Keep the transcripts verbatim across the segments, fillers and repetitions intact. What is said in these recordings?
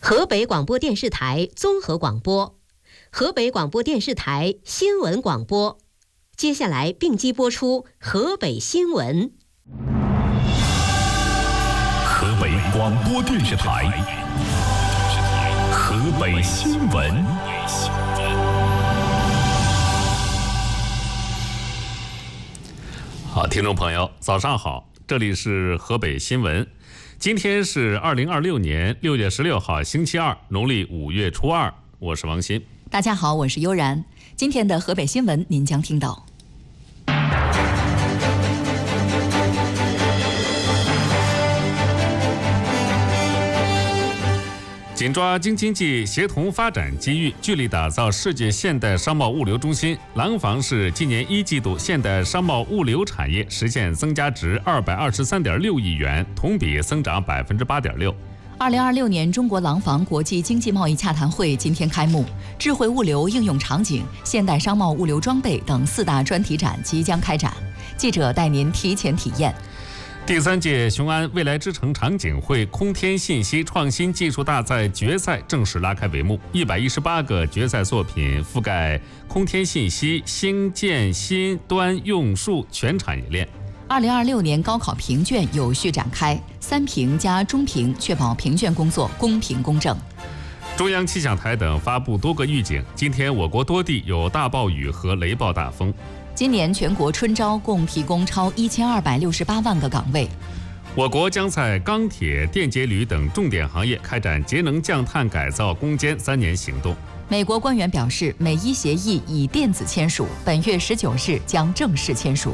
河北广播电视台综合广播，河北广播电视台新闻广播。接下来并机播出河北新闻。 河北广播电视台河北新闻。好，听众朋友，早上好，这里是河北新闻。今天是二零二六年六月十六号，星期二，农历五月初二。我是王鑫。 大家好，我是悠然。今天的河北新闻，您将听到。 紧抓京津冀协同发展机遇，聚力打造世界现代商贸物流中心。廊坊市今年一季度现代商贸物流产业实现增加值二百二十三点六亿元，同比增长百分之八点六。 二零二六年中国廊坊国际经济贸易洽谈会今天开幕，智慧物流应用场景、现代商贸物流装备等四大专题展即将开展。记者带您提前体验。 第三届雄安未来之城场景会空天信息创新技术大赛决赛正式拉开帷幕，一百一十八个决赛作品覆盖空天信息、兴建新端用数全产业链。 二零二六年高考评卷有序展开，三评加中评，确保评卷工作公平公正。 中央气象台等发布多个预警，今天我国多地有大暴雨和雷暴大风。 今年全国春招共提供超一千二百六十八万个岗位。 我国将在钢铁、电解铝等重点行业开展节能降碳改造攻坚三年行动。 美国官员表示，美伊协议以电子签署，本月十九日将正式签署。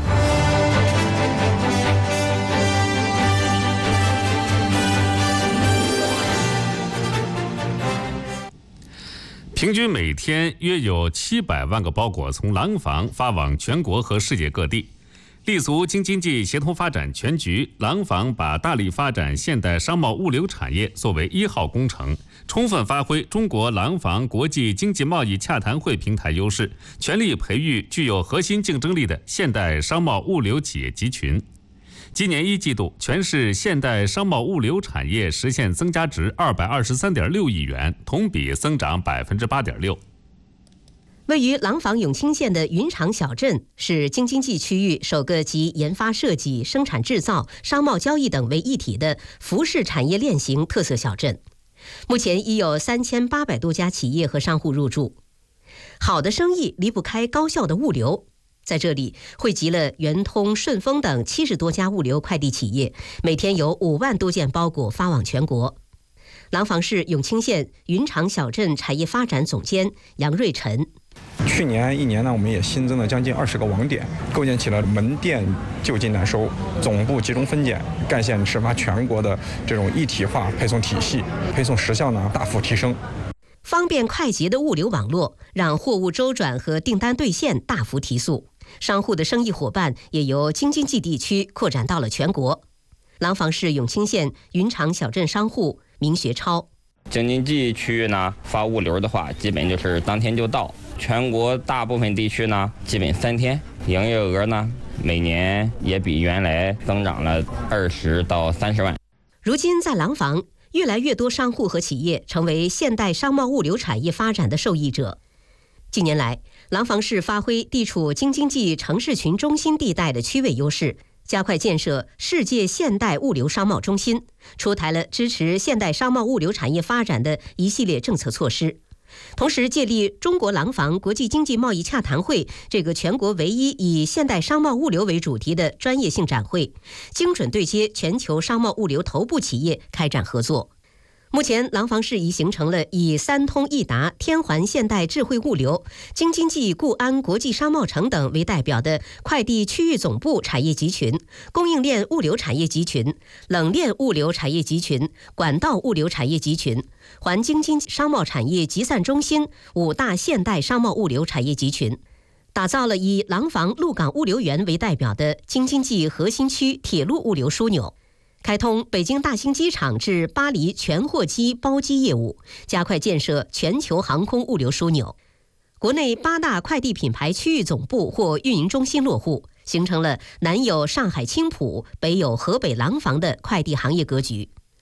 平均每天约有七百万个包裹从廊坊发往全国和世界各地。立足京津冀协同发展全局，廊坊把大力发展现代商贸物流产业作为一号工程，充分发挥中国廊坊国际经济贸易洽谈会平台优势，全力培育具有核心竞争力的现代商贸物流企业集群。今年一季度，全市现代商贸物流产业实现增加值二百二十三点六亿元，同比增长百分之八点六。 位于廊坊永清县的云长小镇是京津冀区域首个集研发设计、生产制造、商贸交易等为一体的服饰产业链型特色小镇。目前已有三千八百多家企业和商户入驻。好的生意离不开高效的物流。在这里汇集了圆通、顺丰等七十多家物流快递企业，每天有五万多件包裹发往全国。廊坊市永清县云长小镇产业发展总监杨瑞晨： 去年一年呢，我们也新增了将近二十个网点，构建起了门店就近揽收、总部集中分拣、干线始发全国的这种一体化配送体系，配送时效呢大幅提升。 方便快捷的物流网络让货物周转和订单兑现大幅提速，商户的生意伙伴也由京津冀地区扩展到了全国。廊坊市永清县云长小镇商户明学超： 京津冀区域呢，发物流的话，基本就是当天就到；全国大部分地区呢，基本三天。营业额呢，每年也比原来增长了二十到三十万。 如今在廊坊，越来越多商户和企业成为现代商贸物流产业发展的受益者。近年来，廊坊市发挥地处京津冀城市群中心地带的区位优势，加快建设世界现代物流商贸中心，出台了支持现代商贸物流产业发展的一系列政策措施。同时，借力中国廊坊国际经济贸易洽谈会这个全国唯一以现代商贸物流为主题的专业性展会，精准对接全球商贸物流头部企业开展合作。目前，廊坊市已形成了以三通一达、天环现代智慧物流、京津冀固安国际商贸城等为代表的快递区域总部产业集群、供应链物流产业集群、冷链物流产业集群、管道物流产业集群、环京津商贸产业集散中心五大现代商贸物流产业集群，打造了以廊坊鹿港物流园为代表的京津冀核心区铁路物流枢纽。开通北京大兴机场至巴黎全货机包机业务，加快建设全球航空物流枢纽。国内八大快递品牌区域总部或运营中心落户，形成了南有上海青浦，北有河北廊坊的快递行业格局。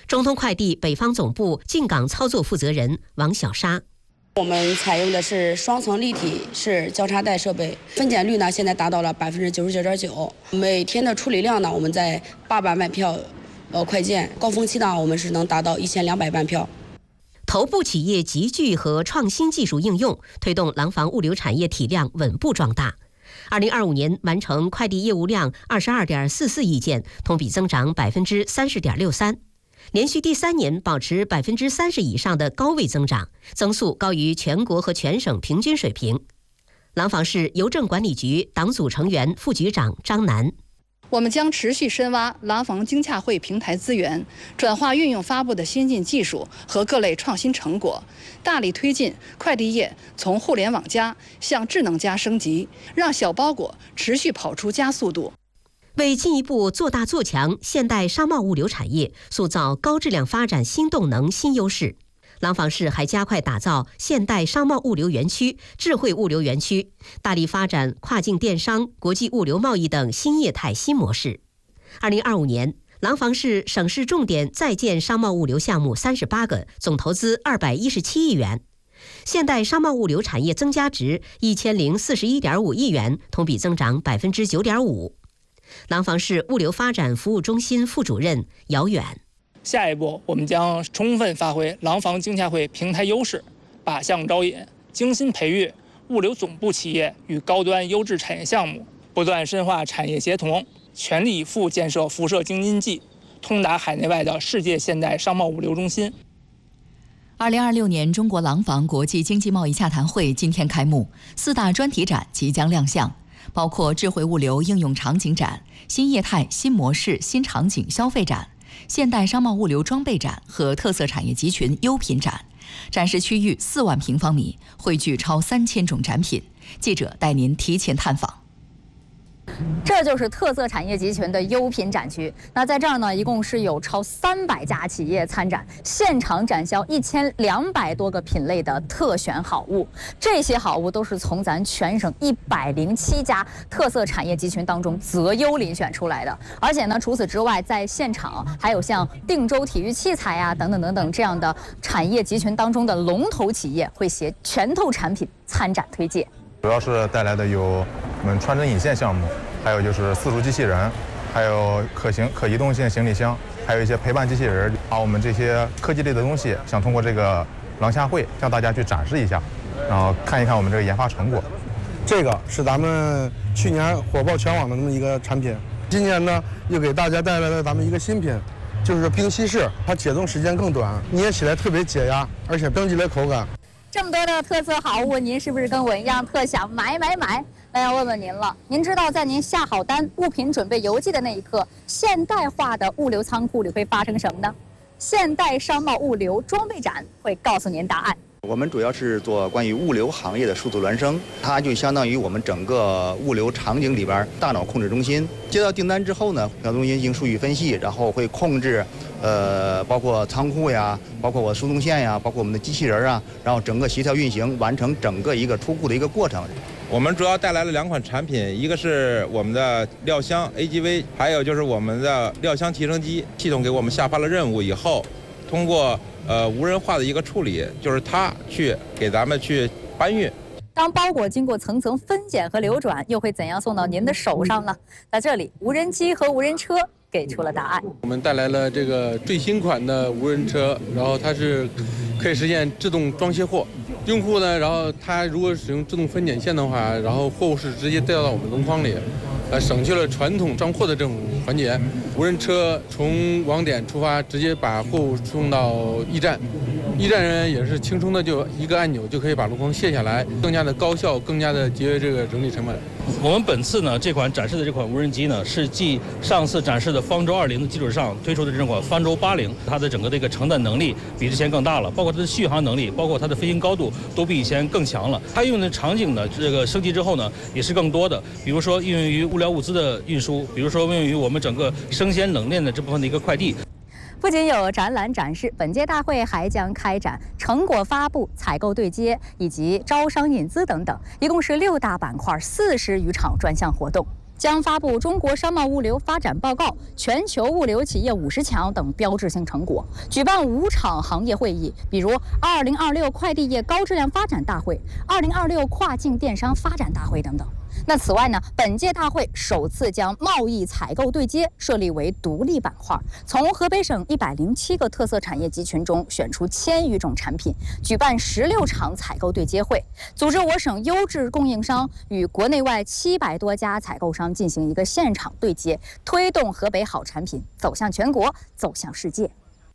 中通快递北方总部进港操作负责人王小沙。 我们采用的是双层立体式交叉带设备，分拣率呢现在达到了百分之九十九点九，每天的处理量呢我们在八百万票，呃快件，高峰期呢我们是能达到一千两百万票。 头部企业集聚和创新技术应用，推动廊坊物流产业体量稳步壮大。二零二五年完成快递业务量二十二点四四亿件，同比增长百分之三十点六三。连续第三年保持百分之三十以上的高位增长，增速高于全国和全省平均水平。廊坊市邮政管理局党组成员、副局长张楠。 我们将持续深挖廊坊经洽汇平台资源，转化运用发布的先进技术和各类创新成果，大力推进快递业从互联网加向智能加升级，让小包裹持续跑出加速度。 为进一步做大做强现代商贸物流产业，塑造高质量发展新动能、新优势，廊坊市还加快打造现代商贸物流园区、智慧物流园区，大力发展跨境电商、国际物流贸易等新业态新模式。二零二五年，廊坊市省市重点在建商贸物流项目三十八个，总投资二百一十七亿元，现代商贸物流产业增加值一千零四十一点五亿元，同比增长百分之九点五。廊坊市物流发展服务中心副主任姚远。 下一步，我们将充分发挥廊坊经洽汇平台优势，靶向招引，精心培育物流总部企业与高端优质产业项目，不断深化产业协同，全力以赴建设辐射京津冀、通达海内外的世界现代商贸物流中心。 二零二六年中国廊坊国际经济贸易洽谈会今天开幕，四大专题展即将亮相。包括智慧物流应用场景展、新业态、新模式、新场景消费展、现代商贸物流装备展和特色产业集群优品展。展示区域四万平方米，汇聚超三千种展品。记者带您提前探访。 这就是特色产业集群的优品展区。那在这儿呢，一共是有超三百家企业参展，现场展销一千两百多个品类的特选好物。这些好物都是从咱全省一百零七家特色产业集群当中择优遴选出来的。而且呢，除此之外，在现场还有像定州体育器材啊等等等等这样的产业集群当中的龙头企业会携拳头产品参展推介。 主要是带来的有我们穿针引线项目，还有就是四足机器人，还有可行可移动性行李箱，还有一些陪伴机器人，把我们这些科技类的东西，想通过这个廊洽会向大家去展示一下，然后看一看我们这个研发成果。 这个是咱们去年火爆全网的这么一个产品，今年呢又给大家带来了咱们一个新品，就是冰稀式，它解冻时间更短，捏起来特别解压，而且冰激凌口感。 这么多的特色好物，您是不是跟我一样特想买买买？那要问问您了，您知道在您下好单、物品准备邮寄的那一刻，现代化的物流仓库里会发生什么呢？现代商贸物流装备展会告诉您答案。 我们主要是做关于物流行业的数字孪生，它就相当于我们整个物流场景里边大脑控制中心。接到订单之后呢，小中心进行数据分析，然后会控制，呃，包括仓库呀，包括我输送线呀，包括我们的机器人啊，然后整个协调运行，完成整个一个出库的一个过程。 我们主要带来了两款产品，一个是我们的料箱 A G V， 还有就是我们的料箱提升机。系统给我们下发了任务以后，通过呃无人化的一个处理，就是它去给咱们去搬运。 当包裹经过层层分拣和流转，又会怎样送到您的手上呢？在这里，无人机和无人车给出了答案。 我们带来了这个最新款的无人车，然后它是可以实现自动装卸货。用户呢，然后他如果使用自动分拣线的话，然后货物是直接掉到我们笼筐里，呃，省去了传统装货的这种环节。无人车从网点出发，直接把货物送到驿站，驿站人员也是轻松的就一个按钮就可以把笼筐卸下来，更加的高效，更加的节约这个人力成本。 我们本次呢这款展示的这款无人机呢，是继上次展示的方舟二零的基础上推出的这款方舟八零，它的整个的一个承载能力比之前更大了，包括它的续航能力，包括它的飞行高度都比以前更强了。它应用的场景呢，这个升级之后呢，也是更多的，比如说应用于物料物资的运输，比如说应用于我们整个生鲜冷链的这部分的一个快递。 不仅有展览展示，本届大会还将开展成果发布、采购对接以及招商引资等等，一共是六大板块、四十余场专项活动。 将发布《中国商贸物流发展报告》、全球物流企业五十强等标志性成果，举办五场行业会议，比如二零二六快递业高质量发展大会、二零二六跨境电商发展大会等等。那此外呢，本届大会首次将贸易采购对接设立为独立板块，从河北省一百零七个特色产业集群中选出千余种产品，举办十六场采购对接会，组织我省优质供应商与国内外七百多家采购商进行一个现场对接，推动河北好产品走向全国，走向世界。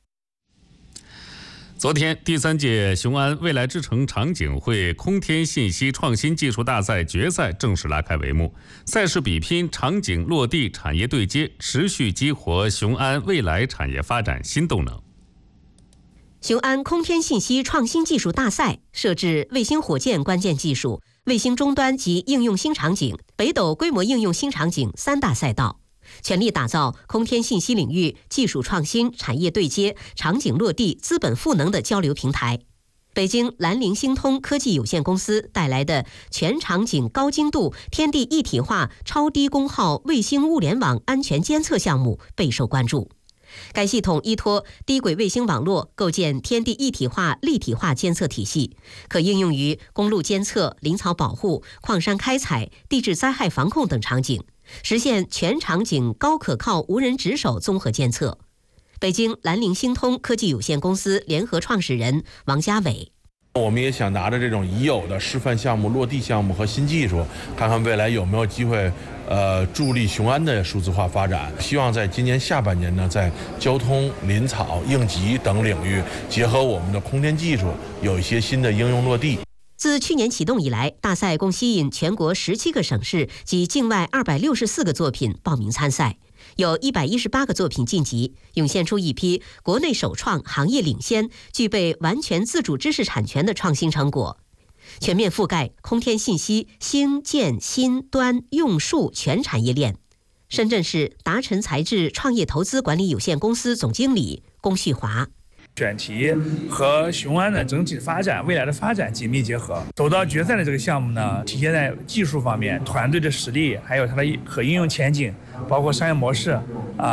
昨天，第三届雄安未来之城场景会空天信息创新技术大赛决赛正式拉开帷幕。赛事比拼场景落地、产业对接，持续激活雄安未来产业发展新动能。 雄安空天信息创新技术大赛设置卫星火箭关键技术、卫星终端及应用新场景、北斗规模应用新场景三大赛道，全力打造空天信息领域技术创新、产业对接、场景落地、资本赋能的交流平台。北京兰陵星通科技有限公司带来的全场景高精度天地一体化超低功耗卫星物联网安全监测项目备受关注。该系统依托低轨卫星网络构建天地一体化立体化监测体系，可应用于公路监测、林草保护、矿山开采、地质灾害防控等场景，实现全场景高可靠无人值守综合监测。北京兰陵星通科技有限公司联合创始人王家伟。 我们也想拿着这种已有的示范项目、落地项目和新技术，看看未来有没有机会，呃，助力雄安的数字化发展。希望在今年下半年呢，在交通、林草、应急等领域，结合我们的空天技术，有一些新的应用落地。 自去年启动以来，大赛共吸引全国十七个省市及境外二百六十四个作品报名参赛，有一百一十八个作品晋级，涌现出一批国内首创、行业领先、具备完全自主知识产权的创新成果，全面覆盖空天信息兴建新端用数全产业链。深圳市达晨材质创业投资管理有限公司总经理龚旭华。 选题和雄安的整体发展、未来的发展紧密结合，走到决赛的这个项目呢，体现在技术方面、团队的实力，还有它的可应用前景，包括商业模式啊。